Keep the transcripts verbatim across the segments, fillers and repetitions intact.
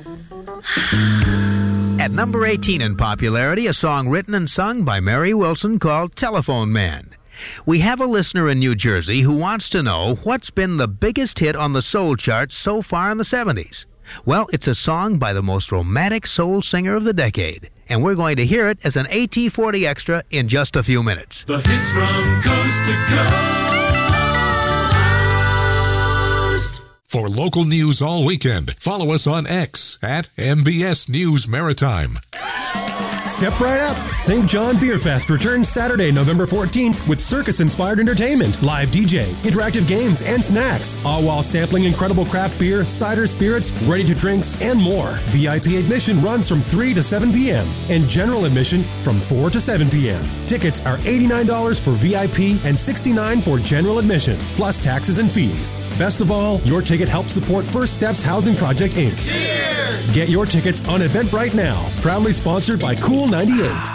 At number eighteen in popularity, a song written and sung by Mary Wilson called Telephone Man. We have a listener in New Jersey who wants to know what's been the biggest hit on the soul chart so far in the seventies. Well, it's a song by the most romantic soul singer of the decade, and we're going to hear it as an A T forty Extra in just a few minutes. The hits from coast to coast. For local news all weekend, follow us on X at M B S News Maritime. Step right up. Saint John Beer Fest returns Saturday, November fourteenth with circus-inspired entertainment, live D J, interactive games, and snacks, all while sampling incredible craft beer, cider spirits, ready-to-drinks, and more. V I P admission runs from three to seven p.m. and general admission from four to seven p.m. Tickets are eighty-nine dollars for V I P and sixty-nine dollars for general admission, plus taxes and fees. Best of all, your ticket helps support First Steps Housing Project, Incorporated. Cheers! Get your tickets on Eventbrite now. Proudly sponsored by Cool ninety-eight.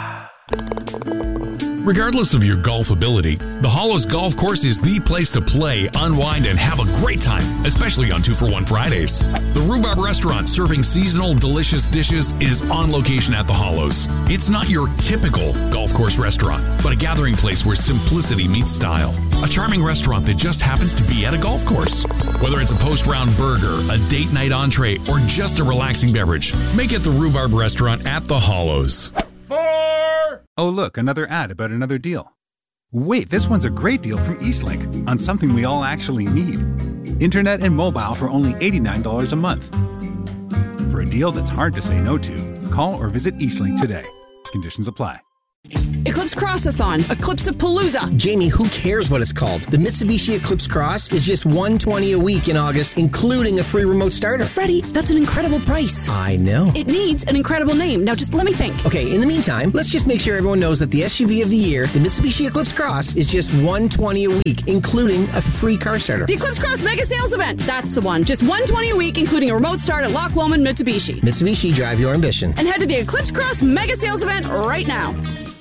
Regardless of your golf ability, the Hollows Golf Course is the place to play, unwind, and have a great time, especially on two for one Fridays. The Rhubarb Restaurant, serving seasonal delicious dishes, is on location at the Hollows. It's not your typical golf course restaurant, but a gathering place where simplicity meets style. A charming restaurant that just happens to be at a golf course. Whether it's a post-round burger, a date night entree, or just a relaxing beverage, make it the Rhubarb Restaurant at the Hollows. Four! Oh, look, another ad about another deal. Wait, this one's a great deal from Eastlink on something we all actually need. Internet and mobile for only eighty-nine dollars a month. For a deal that's hard to say no to, call or visit Eastlink today. Conditions apply. Eclipse Crossathon, Eclipse-a-Palooza. Jamie, who cares what it's called? The Mitsubishi Eclipse Cross is just one hundred twenty dollars a week in August, including a free remote starter. Freddie, that's an incredible price. I know. It needs an incredible name. Now just let me think. Okay, in the meantime, let's just make sure everyone knows that the S U V of the year, the Mitsubishi Eclipse Cross, is just one hundred twenty dollars a week, including a free car starter. The Eclipse Cross Mega Sales Event. That's the one. Just one hundred twenty dollars a week, including a remote start at Loch Lomond Mitsubishi. Mitsubishi, drive your ambition. And head to the Eclipse Cross Mega Sales Event right now.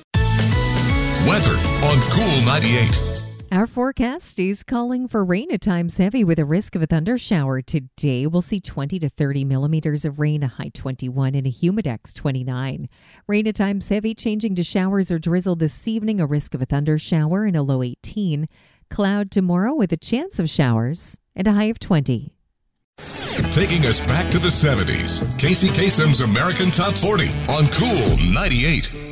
Weather on Cool ninety-eight. Our forecast is calling for rain at times heavy with a risk of a thunder shower. Today, we'll see twenty to thirty millimeters of rain, a high twenty-one, and a humidex twenty-nine. Rain at times heavy, changing to showers or drizzle this evening, a risk of a thunder shower, and a low eighteen. Cloud tomorrow with a chance of showers, and a high of twenty. Taking us back to the seventies, Casey Kasem's American Top forty on Cool ninety-eight.